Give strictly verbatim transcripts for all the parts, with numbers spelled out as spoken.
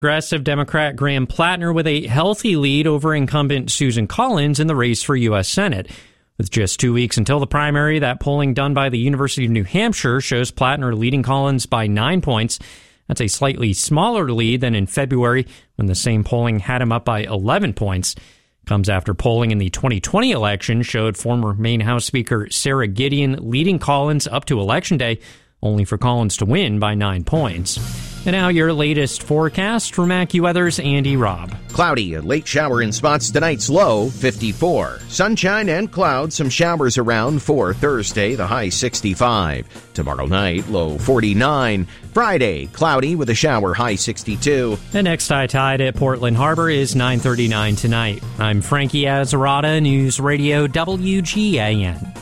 Progressive Democrat Graham Plattner with a healthy lead over incumbent Susan Collins in the race for U S Senate. With just two weeks until the primary, that polling done by the University of New Hampshire shows Plattner leading Collins by nine points. That's a slightly smaller lead than in February, when the same polling had him up by eleven points. Comes after polling in the twenty twenty election showed former Maine House Speaker Sarah Gideon leading Collins up to Election Day, only for Collins to win by nine points. And now your latest forecast from AccuWeather's Andy Robb. Cloudy, a late shower in spots. Tonight's low, fifty-four. Sunshine and clouds, some showers around for Thursday, the high sixty-five. Tomorrow night, low forty-nine. Friday, cloudy with a shower, high sixty-two. The next high tide at Portland Harbor is nine thirty-nine tonight. I'm Frankie Azzarata, News Radio W G A N.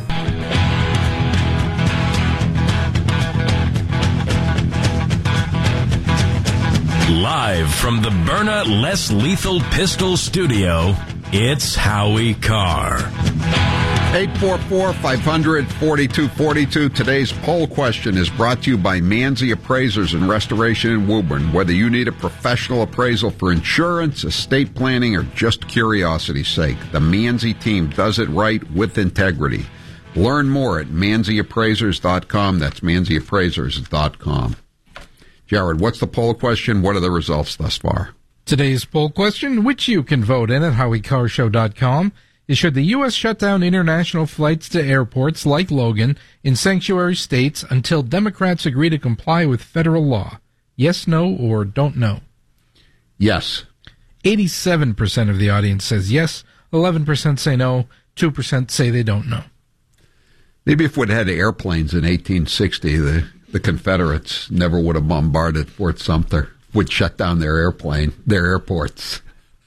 Live from the Byrna Less Lethal Pistol Studio, it's Howie Carr. eight four four, five hundred, forty-two forty-two. Today's poll question is brought to you by Manzi Appraisers and Restoration in Woburn. Whether you need a professional appraisal for insurance, estate planning, or just curiosity's sake, the Manzi team does it right with integrity. Learn more at manzi appraisers dot com. That's manzi appraisers dot com. Jared, what's the poll question? What are the results thus far? Today's poll question, which you can vote in at howie carr show dot com, is should the U S shut down international flights to airports like Logan in sanctuary states until Democrats agree to comply with federal law? Yes, no, or don't know? Yes. eighty-seven percent of the audience says yes, eleven percent say no, two percent say they don't know. Maybe if we'd had airplanes in eighteen sixty, the, the Confederates never would have bombarded Fort Sumter, would shut down their airplane, their airports.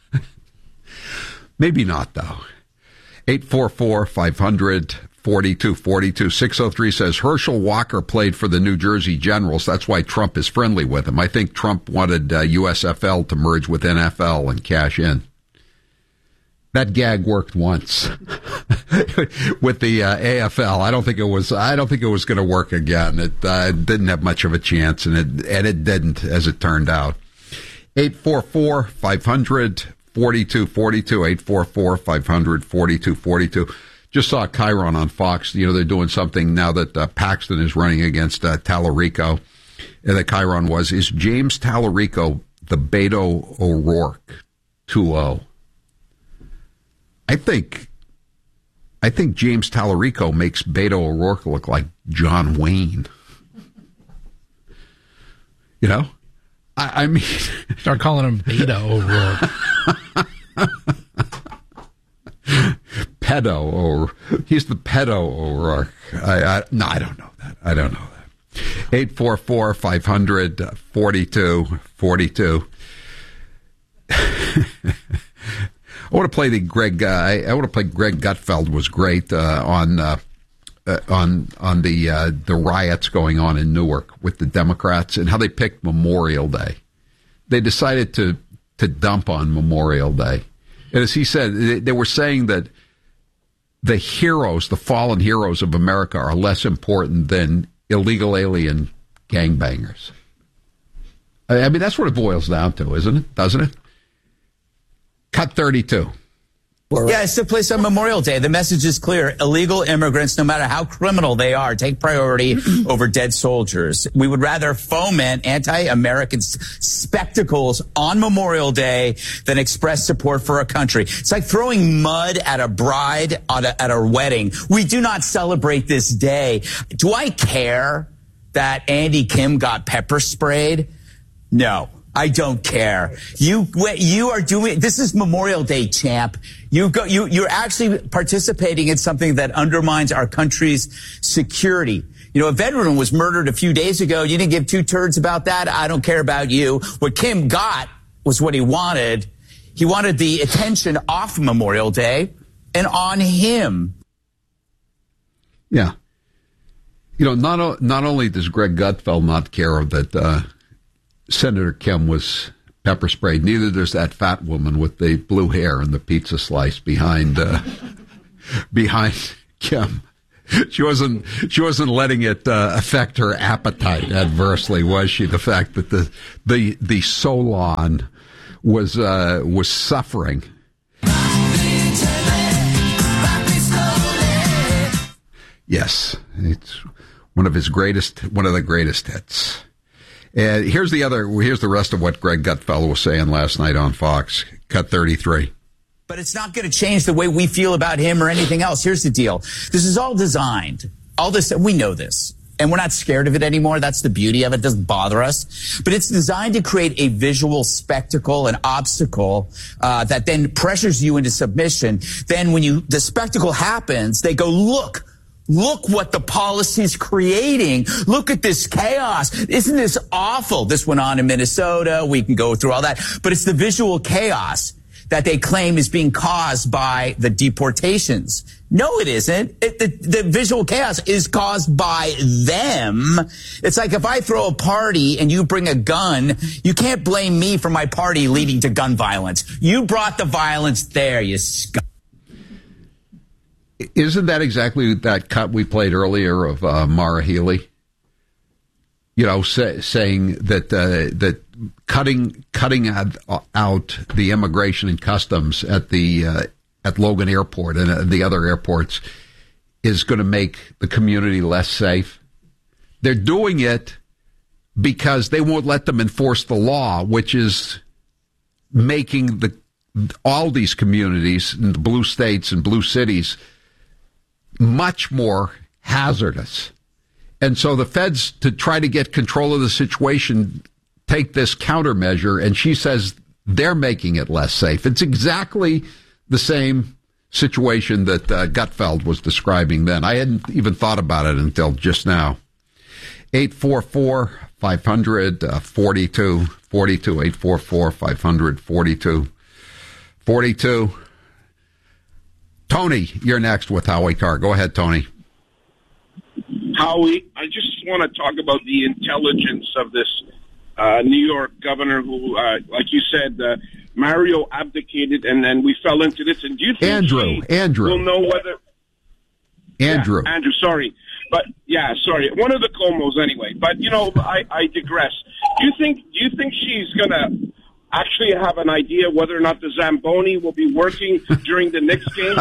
Maybe not, though. eight four four, five hundred, forty-two forty-two. six oh three says Herschel Walker played for the New Jersey Generals. That's why Trump is friendly with him. I think Trump wanted uh, U S F L to merge with N F L and cash in. That gag worked once with the uh, A F L. I don't think it was. I don't think it was going to work again. It uh, didn't have much of a chance, and it and it didn't, as it turned out. eight four four, five hundred, forty-two forty-two. eight four four, five hundred, forty-two forty-two. Just saw Chiron on Fox. You know, they're doing something now that uh, Paxton is running against uh, Tallarico. And the Chiron was, is James Tallarico the Beto O'Rourke two oh? I think, I think James Tallarico makes Beto O'Rourke look like John Wayne. You know? I, I mean... Start calling him Beto O'Rourke. Pedo, or he's the pedo O'Rourke. I, I, no, I don't know that. I don't know that. eight four four, five hundred, forty-two forty-two. I want to play the Greg. Uh, I, I want to play Greg Gutfeld was great uh, on uh, uh, on on the uh, the riots going on in Newark with the Democrats and how they picked Memorial Day. They decided to to dump on Memorial Day, and as he said, they, they were saying that the heroes, the fallen heroes of America, are less important than illegal alien gangbangers. I, I mean, that's what it boils down to, isn't it? Doesn't it? Cut thirty-two. Yeah, it's the place on Memorial Day. The message is clear. Illegal immigrants, no matter how criminal they are, take priority over dead soldiers. We would rather foment anti-American spectacles on Memorial Day than express support for a country. It's like throwing mud at a bride at a, at a wedding. We do not celebrate this day. Do I care that Andy Kim got pepper sprayed? No. I don't care. You you are doing this is Memorial Day, champ. You go you you're actually participating in something that undermines our country's security. You know, a veteran was murdered a few days ago. You didn't give two turds about that. I don't care about you. What Kim got was what he wanted. He wanted the attention off Memorial Day and on him. Yeah. You know, not not only does Greg Gutfeld not care that uh Senator Kim was pepper sprayed, neither does that fat woman with the blue hair and the pizza slice behind uh, behind Kim. She wasn't. She wasn't letting it uh, affect her appetite adversely, was she? The fact that the the the Solon was uh, was suffering. Yes, it's one of his greatest, one of the greatest hits. And here's the other. Here's the rest of what Greg Gutfeld was saying last night on Fox. Cut thirty-three. But it's not going to change the way we feel about him or anything else. Here's the deal. This is all designed. All this, we know this. And we're not scared of it anymore. That's the beauty of it. It doesn't bother us. But it's designed to create a visual spectacle, an obstacle, uh, that then pressures you into submission. Then when you, the spectacle happens, they go, look, look what the policy's creating. Look at this chaos. Isn't this awful? This went on in Minnesota. We can go through all that. But it's the visual chaos that they claim is being caused by the deportations. No, it isn't. It, the, the visual chaos is caused by them. It's like if I throw a party and you bring a gun, you can't blame me for my party leading to gun violence. You brought the violence there, you scum. Isn't that exactly that cut we played earlier of uh, Maura Healey? You know, say, saying that uh, that cutting cutting out, out the immigration and customs at the uh, at Logan Airport and uh, the other airports is going to make the community less safe. They're doing it because they won't let them enforce the law, which is making the all these communities in the blue states and blue cities much more hazardous. And so the feds, to try to get control of the situation, take this countermeasure, and she says they're making it less safe. It's exactly the same situation that uh, Gutfeld was describing then. I hadn't even thought about it until just now. eight four four, five hundred, forty-two forty-two, eight four four, five hundred, forty-two forty-two. Tony, you're next with Howie Carr. Go ahead, Tony. Howie, I just want to talk about the intelligence of this uh, New York governor who, uh, like you said, uh, Mario abdicated, and then we fell into this. And do you think Andrew, Andrew, we'll know whether Andrew, yeah, Andrew, sorry, but yeah, sorry, one of the Comos anyway. But you know, I, I digress. Do you think? Do you think she's gonna actually have an idea whether or not the Zamboni will be working during the Knicks game?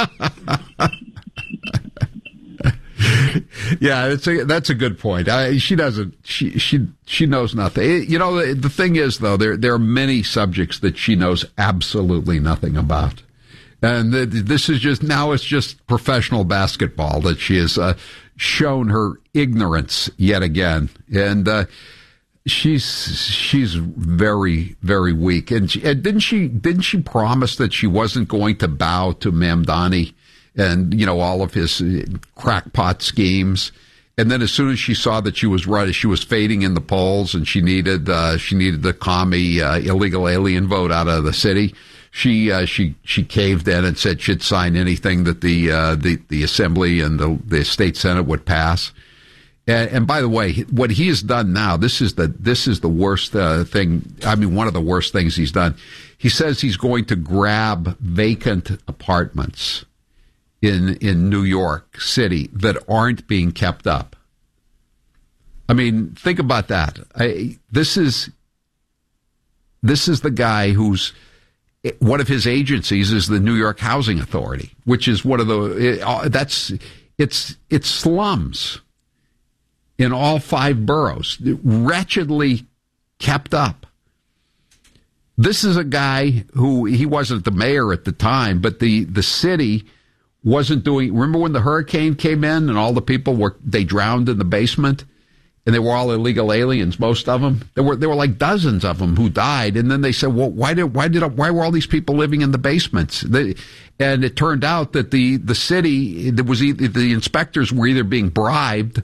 Yeah, it's a, that's a good point. I, she doesn't. She she she knows nothing. You know, the, the thing is, though, there there are many subjects that she knows absolutely nothing about, and the, this is just now. It's just professional basketball that she has uh, shown her ignorance yet again, and uh, she's she's very very weak. And, she, and didn't she didn't she promise that she wasn't going to bow to Mamdani and, you know, all of his crackpot schemes? And then as soon as she saw that she was right, she was fading in the polls, and she needed uh, she needed the commie uh, illegal alien vote out of the city, she uh, she she caved in and said she'd sign anything that the uh, the the assembly and the the state senate would pass. And, and by the way, what he has done now, this is the this is the worst uh, thing. I mean, one of the worst things he's done. He says he's going to grab vacant apartments in in New York City that aren't being kept up. I mean, think about that. I, this is this is the guy who's one of his agencies is the New York Housing Authority, which is one of the that's it's it's slums in all five boroughs, wretchedly kept up. This is a guy who he wasn't the mayor at the time, but the the city wasn't doing. Remember when the hurricane came in and all the people were they drowned in the basement, and they were all illegal aliens, most of them. There were there were like dozens of them who died, and then they said, "Well, why did why did why were all these people living in the basements?" They, and it turned out that the the city there was either, the inspectors were either being bribed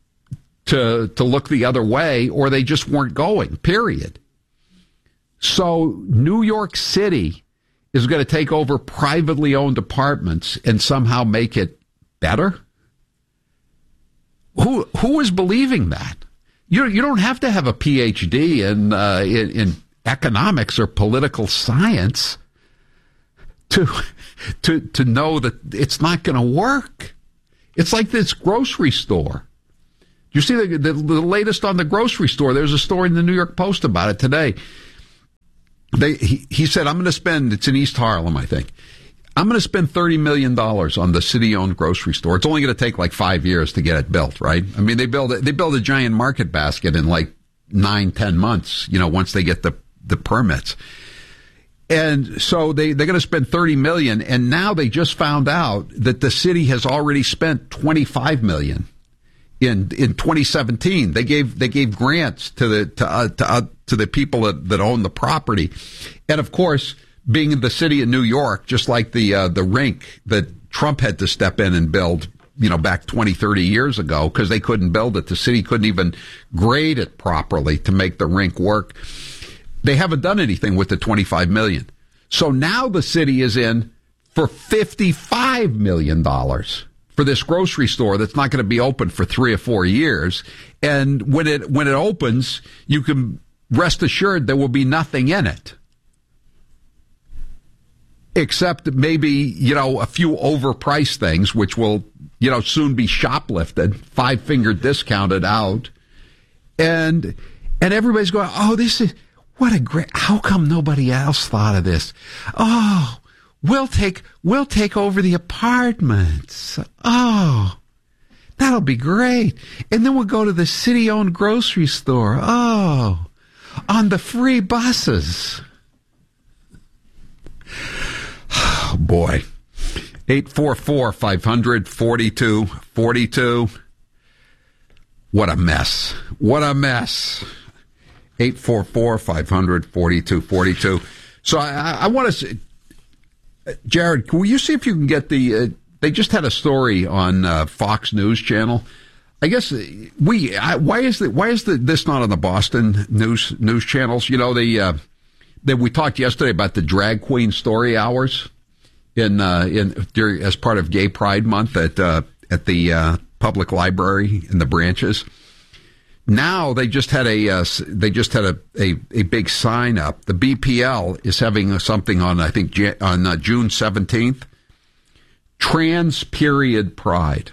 to to look the other way, or they just weren't going. Period. So New York City is going to take over privately owned apartments and somehow make it better? Who who is believing that? You you don't have to have a P H D in uh, in, in economics or political science to to to know that it's not going to work. It's like this grocery store. You see the, the, the latest on the grocery store? There's a story in the New York Post about it today. They he, he said, I'm going to spend, it's in East Harlem, I think. I'm going to spend thirty million dollars on the city-owned grocery store. It's only going to take like five years to get it built, right? I mean, they build it, they build a giant market basket in like nine, ten months, you know, once they get the, the permits. And so they, they're going to spend thirty million dollars, and now they just found out that the city has already spent twenty-five million dollars. In in twenty seventeen, they gave they gave grants to the to uh, to, uh, to the people that, that own the property, and of course, being in the city of New York, just like the uh, the rink that Trump had to step in and build, you know, back twenty, thirty years ago, because they couldn't build it. The city couldn't even grade it properly to make the rink work. They haven't done anything with the twenty-five million dollars. So now the city is in for fifty-five million dollars. For this grocery store that's not going to be open for three or four years. And when it, when it opens, you can rest assured there will be nothing in it. Except maybe, you know, a few overpriced things, which will, you know, soon be shoplifted, five finger discounted out. And, and everybody's going, oh, this is, what a great, how come nobody else thought of this? Oh, We'll take, we'll take over the apartments. Oh, that'll be great. And then we'll go to the city-owned grocery store. Oh, on the free buses. Oh, boy. eight four four, five hundred, forty-two forty-two. What a mess. What a mess. eight four four, five hundred, forty-two forty-two. So I, I want to... Jared, will you see if you can get the, uh, they just had a story on uh, Fox News Channel. I guess we, I, why is the, why is the, this not on the Boston news, news channels? You know, the, uh, that we talked yesterday about the drag queen story hours in, uh, in, during, as part of Gay Pride Month at, uh, at the, uh, public library in the branches. Now they just had a uh, they just had a, a, a big sign up. The B P L is having something on I think on uh, June seventeenth. Trans period pride.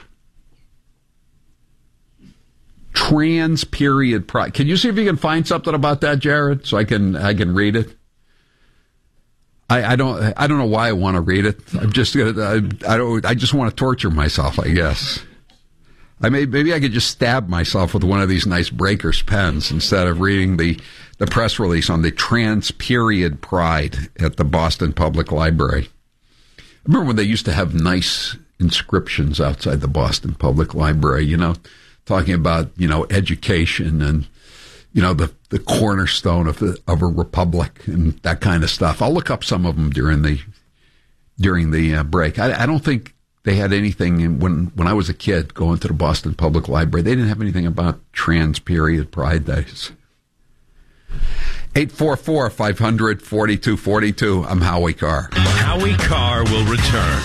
Trans period pride. Can you see if you can find something about that, Jared, so I can I can read it? I, I don't I don't know why I want to read it. I'm just gonna I, I don't I just want to torture myself, I guess. I may, maybe I could just stab myself with one of these nice Breakers pens instead of reading the, the press release on the trans period pride at the Boston Public Library. I remember when they used to have nice inscriptions outside the Boston Public Library, you know, talking about, you know, education and, you know, the, the cornerstone of the, of a republic and that kind of stuff. I'll look up some of them during the, during the uh, break. I, I don't think they had anything in, when when I was a kid going to the Boston Public Library. They didn't have anything about trans period pride days. eight four four, five hundred, forty-two forty-two. I'm Howie Carr. Howie Carr will return.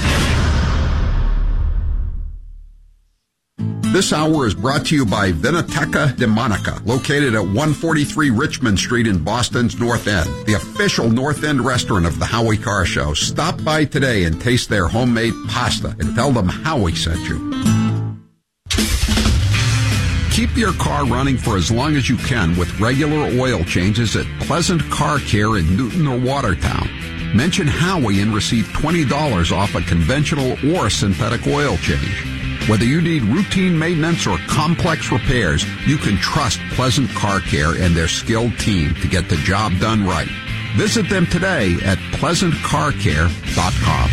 This hour is brought to you by Vinoteca de Monica, located at one forty-three Richmond Street in Boston's North End, the official North End restaurant of the Howie Carr Show. Stop by today and taste their homemade pasta and tell them Howie sent you. Keep your car running for as long as you can with regular oil changes at Pleasant Car Care in Newton or Watertown. Mention Howie and receive twenty dollars off a conventional or synthetic oil change. Whether you need routine maintenance or complex repairs, you can trust Pleasant Car Care and their skilled team to get the job done right. Visit them today at pleasant car care dot com.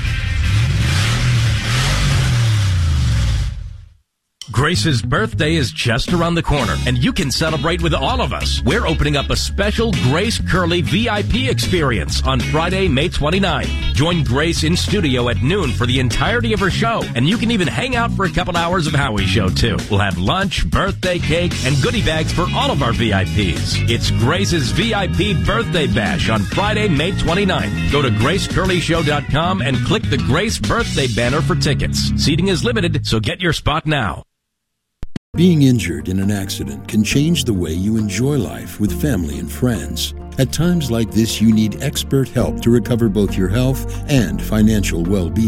Grace's birthday is just around the corner, and you can celebrate with all of us. We're opening up a special Grace Curley V I P experience on Friday, May twenty-ninth. Join Grace in studio at noon for the entirety of her show, and you can even hang out for a couple hours of Howie Show, too. We'll have lunch, birthday cake, and goodie bags for all of our V I Ps. It's Grace's V I P Birthday Bash on Friday, May twenty-ninth. Go to grace curley show dot com and click the Grace Birthday banner for tickets. Seating is limited, so get your spot now. Being injured in an accident can change the way you enjoy life with family and friends. At times like this, you need expert help to recover both your health and financial well-being.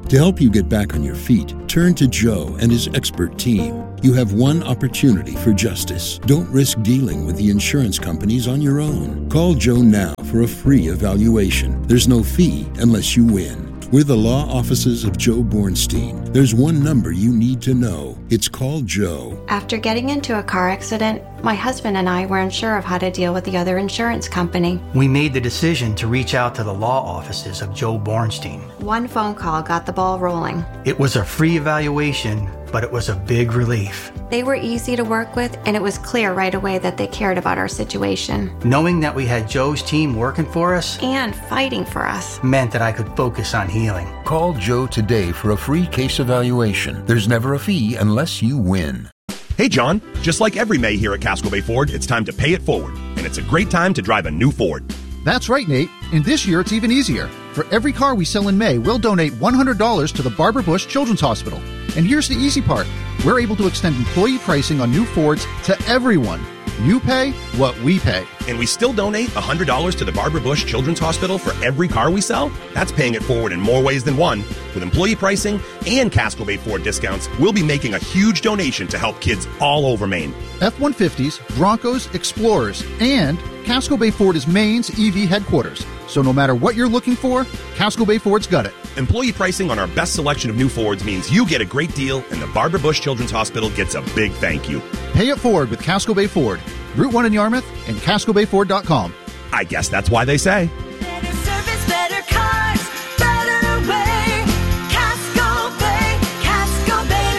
To help you get back on your feet, turn to Joe and his expert team. You have one opportunity for justice. Don't risk dealing with the insurance companies on your own. Call Joe now for a free evaluation. There's no fee unless you win. We're the law offices of Joe Bornstein. There's one number you need to know. It's called Joe. After getting into a car accident, my husband and I were unsure of how to deal with the other insurance company. We made the decision to reach out to the law offices of Joe Bornstein. One phone call got the ball rolling. It was a free evaluation, but it was a big relief. They were easy to work with, and it was clear right away that they cared about our situation. Knowing that we had Joe's team working for us and fighting for us meant that I could focus on healing. Call Joe today for a free case evaluation. There's never a fee unless you win. Hey, John. Just like every May here at Casco Bay Ford, it's time to pay it forward. And it's a great time to drive a new Ford. That's right, Nate. And this year it's even easier. For every car we sell in May, we'll donate one hundred dollars to the Barbara Bush Children's Hospital. And here's the easy part. We're able to extend employee pricing on new Fords to everyone. You pay what we pay. And we still donate one hundred dollars to the Barbara Bush Children's Hospital for every car we sell? That's paying it forward in more ways than one. With employee pricing and Casco Bay Ford discounts, we'll be making a huge donation to help kids all over Maine. F one fifties, Broncos, Explorers, and Casco Bay Ford is Maine's E V headquarters. So no matter what you're looking for, Casco Bay Ford's got it. Employee pricing on our best selection of new Fords means you get a great deal, and the Barbara Bush Children's Hospital gets a big thank you. Pay it forward with Casco Bay Ford. Route one in Yarmouth and casco bay ford dot com. I guess that's why they say. Better service, better cars, better way. Casco Bay, Casco Bay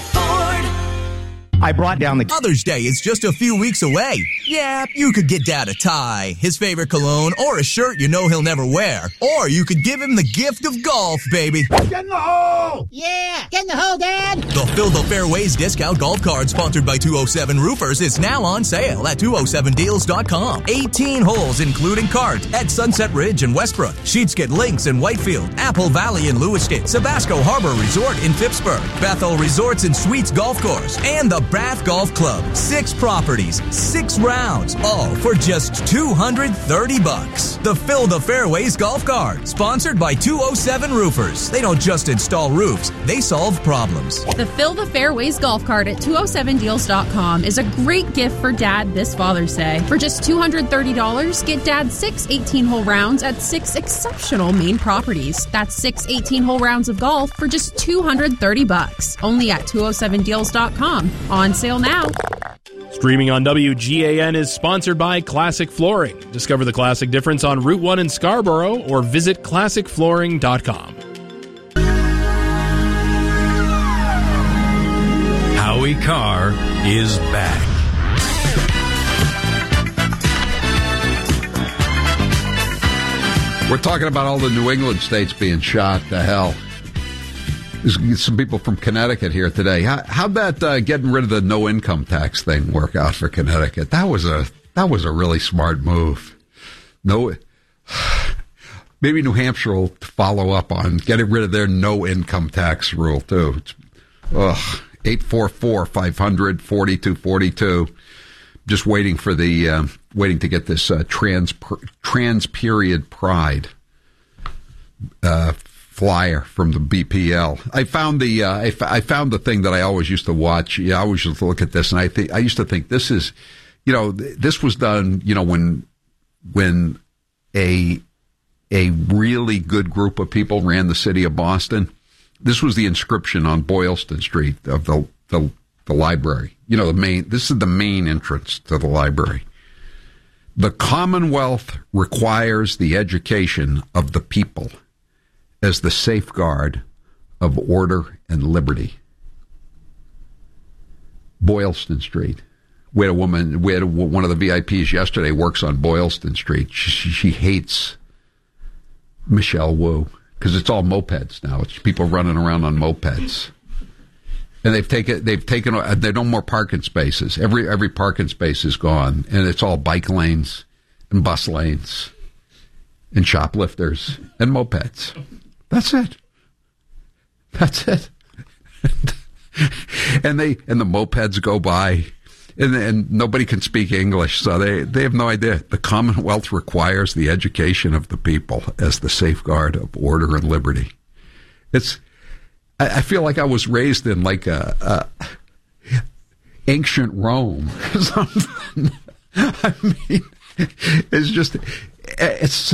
Ford. I brought down the Mother's Day is just a few weeks away. Yeah, you could get Dad a tie, his favorite cologne, or a shirt you know he'll never wear. Or you could give him the gift of golf, baby. Get in the hole! Yeah, get in the hole, Dad! The Fill the Fairways discount golf card sponsored by two oh seven Roofers is now on sale at two oh seven deals dot com. eighteen holes including cards at Sunset Ridge in Westbrook, Sheetsket Links in Whitefield, Apple Valley in Lewiston, Sabasco Harbor Resort in Phippsburg, Bethel Resorts and Suites Golf Course, and the Bath Golf Club. Six properties, six rounds, all for just two hundred thirty bucks. The Fill the Fairways golf card, sponsored by two oh seven Roofers. They don't just install roofs, they solve problems. The Fill the Fairways golf cart at two oh seven deals dot com is a great gift for Dad this Father's Day. For just two hundred thirty dollars, get Dad six eighteen-hole rounds at six exceptional Maine properties. That's six eighteen-hole rounds of golf for just two hundred thirty bucks. Only at two oh seven deals dot com. On sale now. Streaming on W G A N is sponsored by Classic Flooring. Discover the classic difference on Route one in Scarborough or visit classic flooring dot com. Howie Carr is back. We're talking about all the New England states being shot to hell. There's some people from Connecticut here today. How, how'd that uh, getting rid of the no income tax thing work out for Connecticut? That was a that was a really smart move. No, maybe New Hampshire will follow up on getting rid of their no income tax rule too. It's, ugh, eight four four, five hundred, forty-two forty-two. Just waiting for the uh, waiting to get this uh, trans trans period pride uh, flyer from the B P L. I found the uh, I, f- I found the thing that I always used to watch. Yeah, I always used to look at this, and I think I used to think this is, you know, this was done, you know, when when a a really good group of people ran the city of Boston. This was the inscription on Boylston Street of the the, the library. You know, the main. This is the main entrance to the library. The Commonwealth requires the education of the people as the safeguard of order and liberty. Boylston Street. We had a woman, we had a, one of the V I Ps yesterday works on Boylston Street. She, she, she hates Michelle Wu because it's all mopeds now. It's people running around on mopeds. And they've taken, they've taken, there are no more parking spaces. Every, every parking space is gone. And it's all bike lanes and bus lanes and shoplifters and mopeds. That's it. That's it. and they and the mopeds go by, and, and nobody can speak English, so they, they have no idea. The Commonwealth requires the education of the people as the safeguard of order and liberty. It's I, I feel like I was raised in like a, a ancient Rome or something. I mean, it's just, it's